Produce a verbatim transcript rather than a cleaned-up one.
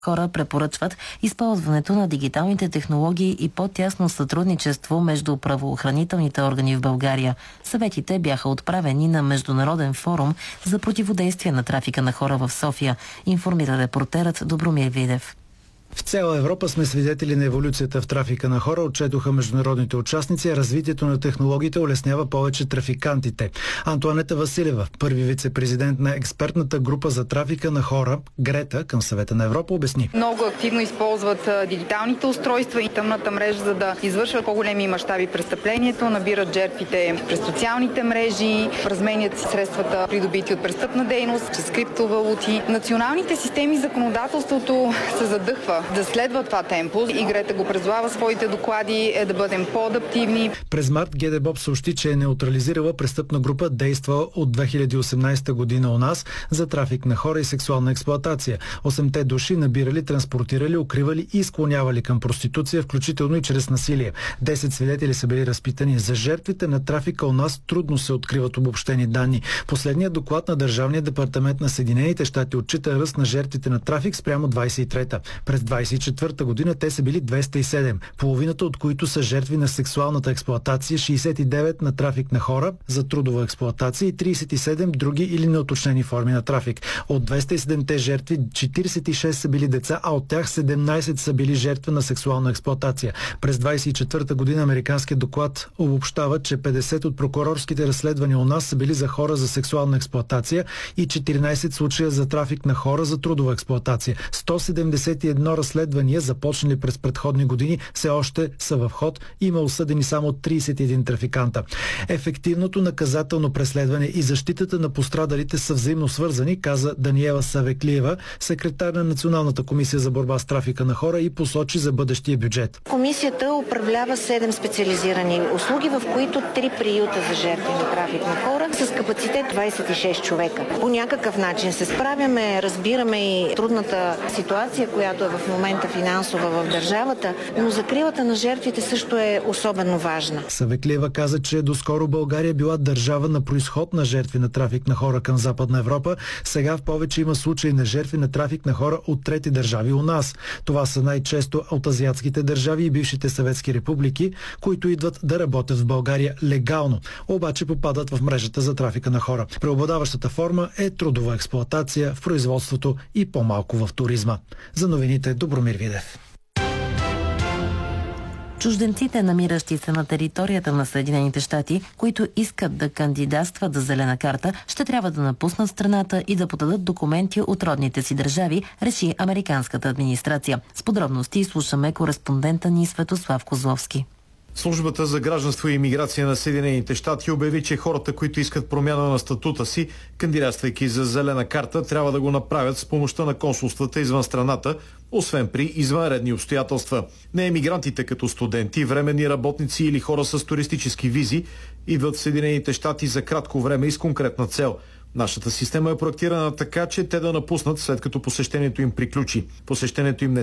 хора препоръчват използването на дигиталните технологии и по-тясно сътрудничество между правоохранителните органи в България. Съветите бяха отправени на Международен форум за противодействие на трафика на хора в София, информира репортерът Добромир Видев. В цяла Европа сме свидетели на еволюцията в трафика на хора, отчетоха международните участници, а развитието на технологиите улеснява повече трафикантите. Антоанета Василева, първи вице-президент на експертната група за трафика на хора, Грета, към Съвета на Европа, обясни. Много активно използват дигиталните устройства и тъмната мрежа, за да извършват по-големи мащаби престъплението, набират жертвите през социалните мрежи, разменят средствата, придобити от престъпна дейност, чрез криптовалути. Националните системи законодателството се задъхва да следва това темпо и Грета го призвава своите доклади е да бъдем по-адаптивни. През март ГДБОП съобщи, че е неутрализирала престъпна група, действа от две хиляди и осемнадесета година у нас за трафик на хора и сексуална експлоатация. Осемте души набирали, транспортирали, укривали и склонявали към проституция, включително и чрез насилие. Десет свидетели са били разпитани. За жертвите на трафика у нас трудно се откриват обобщени данни. Последният доклад на Държавния департамент на Съединените щати отчита ръст на жертвите на трафик спрямо двадесет и трета. През двадесет и четвърта година те са били двеста и седем, половината от които са жертви на сексуалната експлоатация, шейсет и девет на трафик на хора за трудова експлоатация и тридесет и седем други или неуточнени форми на трафик. От двеста и седемте жертви четиридесет и шест са били деца, а от тях седемнадесет са били жертви на сексуална експлоатация. През двадесет и четвърта година американският доклад обобщава, че петдесет от прокурорските разследвания у нас са били за хора за сексуална експлоатация и четиринадесет случая за трафик на хора за трудова експлоатация. сто седемдесет и едно разследвания, започнали през предходни години, все още са в ход. Има осъдени само тридесет и един трафиканта. Ефективното наказателно преследване и защитата на пострадалите са взаимно свързани, каза Даниела Савеклиева, секретар на Националната комисия за борба с трафика на хора, и посочи за бъдещия бюджет. Комисията управлява седем специализирани услуги, в които три приюта за жертви на трафик на хора с капацитет двадесет и шест човека. По някакъв начин се справяме, разбираме и трудната ситуация, която е в момента финансова в държавата, но закрилата на жертвите също е особено важна. Савеклиева каза, че доскоро България била държава на произход на жертви на трафик на хора към Западна Европа. Сега в повече има случаи на жертви на трафик на хора от трети държави у нас. Това са най-често от азиатските държави и бившите съветски републики, които идват да работят в България легално, обаче попадат в мрежата за трафика на хора. Преобладаващата форма е трудова експлоатация в производството и по-малко в туризма. За новините Добромир Видев. Чужденците, намиращи се на територията на Съединените щати, които искат да кандидатстват за зелена карта, ще трябва да напуснат страната и да подадат документи от родните си държави, реши американската администрация. С подробности слушаме кореспондента ни Светослав Козловски. Службата за гражданство и имиграция на Съединените щати обяви, че хората, които искат промяна на статута си, кандидатствайки за зелена карта, трябва да го направят с помощта на консулствата извън страната, освен при извънредни обстоятелства. Не емигрантите като студенти, временни работници или хора с туристически визи идват в Съединените щати за кратко време и с конкретна цел. Нашата система е проектирана така, че те да напуснат след като посещението им приключи. Посещението им не